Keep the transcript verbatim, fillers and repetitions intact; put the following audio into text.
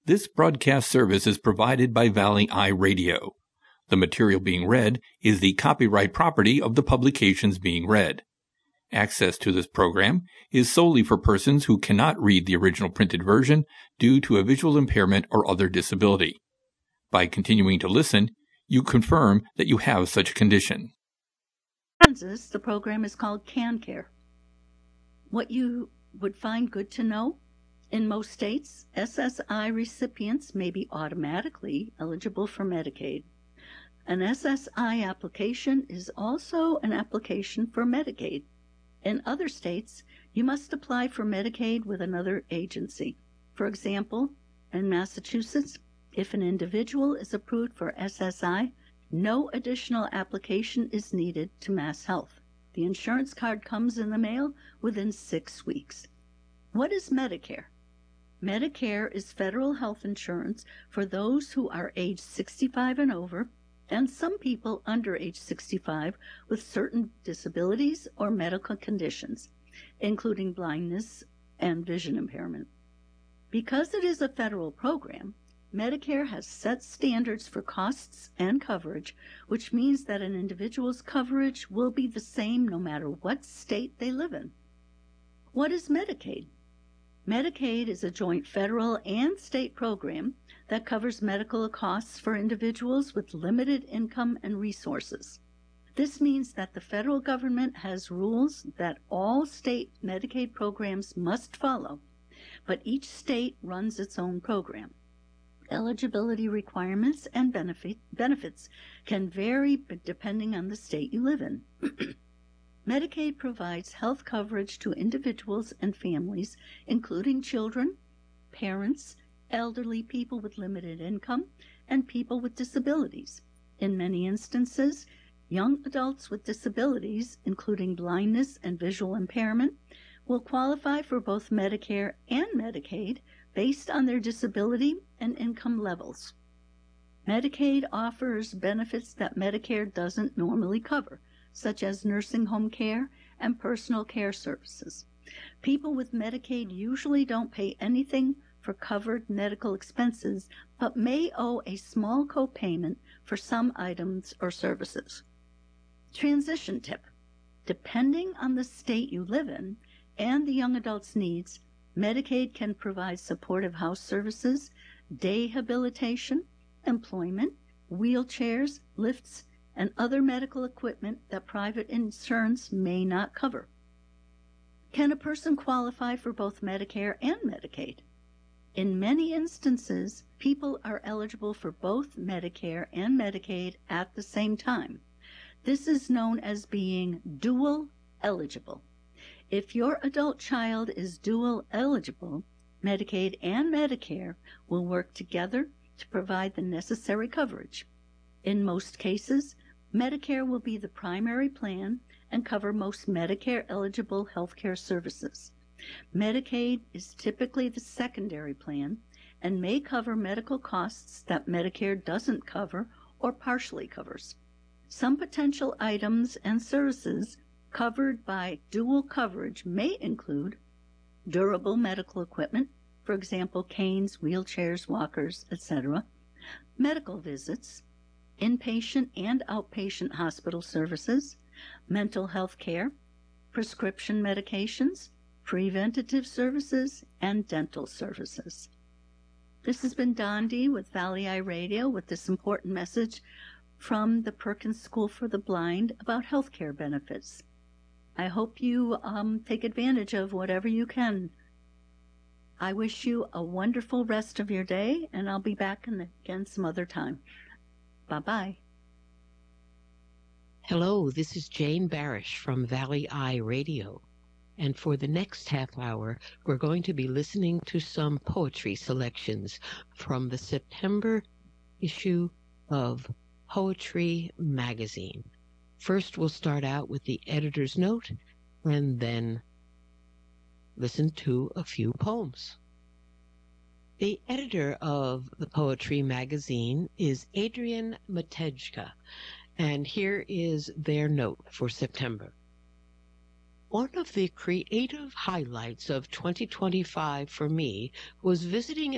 This broadcast service is provided by Valley Eye Radio. The material being read is the copyright property of the publications being read. Access to this program is solely for persons who cannot read the original printed version due to a visual impairment or other disability. By continuing to listen, you confirm that you have such a condition. Kansas, the program is called CanCare. What you would find good to know? In most states, S S I recipients may be automatically eligible for Medicaid. An S S I application is also an application for Medicaid. In other states, you must apply for Medicaid with another agency. For example, in Massachusetts, if an individual is approved for S S I, no additional application is needed to MassHealth. The insurance card comes in the mail within six weeks. What is Medicare? Medicare is federal health insurance for those who are age sixty-five and over, and some people under age sixty-five with certain disabilities or medical conditions, including blindness and vision impairment. Because it is a federal program, Medicare has set standards for costs and coverage, which means that an individual's coverage will be the same no matter what state they live in. What is Medicaid? Medicaid is a joint federal and state program that covers medical costs for individuals with limited income and resources. This means that the federal government has rules that all state Medicaid programs must follow, but each state runs its own program. Eligibility requirements and benefit, benefits can vary depending on the state you live in. Medicaid provides health coverage to individuals and families, including children, parents, elderly people with limited income, and people with disabilities. In many instances, young adults with disabilities, including blindness and visual impairment, will qualify for both Medicare and Medicaid based on their disability and income levels. Medicaid offers benefits that Medicare doesn't normally cover, such as nursing home care and personal care services. People with Medicaid usually don't pay anything for covered medical expenses, but may owe a small copayment for some items or services. Transition tip. Depending on the state you live in and the young adult's needs, Medicaid can provide supportive house services, dehabilitation, employment, wheelchairs, lifts, and other medical equipment that private insurance may not cover. Can a person qualify for both Medicare and Medicaid? In many instances, people are eligible for both Medicare and Medicaid at the same time. This is known as being dual eligible. If your adult child is dual eligible, Medicaid and Medicare will work together to provide the necessary coverage. In most cases, Medicare will be the primary plan and cover most Medicare-eligible healthcare services. Medicaid is typically the secondary plan and may cover medical costs that Medicare doesn't cover or partially covers. Some potential items and services covered by dual coverage may include durable medical equipment, for example, canes, wheelchairs, walkers, et cetera, medical visits, inpatient and outpatient hospital services, mental health care, prescription medications, preventative services, and dental services. This has been Dondi with Valley Eye Radio with this important message from the Perkins School for the Blind about health care benefits. I hope you um, take advantage of whatever you can. I wish you a wonderful rest of your day, and I'll be back in again some other time. Bye-bye. Hello, this is Jane Barish from Valley Eye Radio. And for the next half hour, we're going to be listening to some poetry selections from the September issue of Poetry Magazine. First, we'll start out with the editor's note and then listen to a few poems. The editor of the Poetry Magazine is Adrian Matejka, and here is their note for September. One of the creative highlights of twenty twenty-five for me was visiting